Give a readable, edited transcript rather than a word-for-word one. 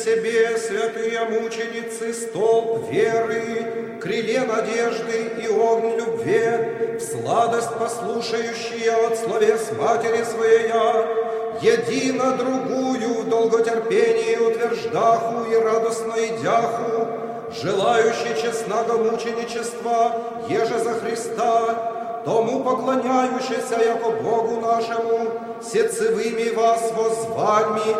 себе, святые мученицы, столб веры, крыле надежды и огонь любви, в сладость послушающие от словес матери своя, едино другую в долготерпении утверждаху и радостно идяху, желающий честного мученичества, еже за Христа, тому поклоняющийся, яко Богу нашему, сецевыми вас воззвальми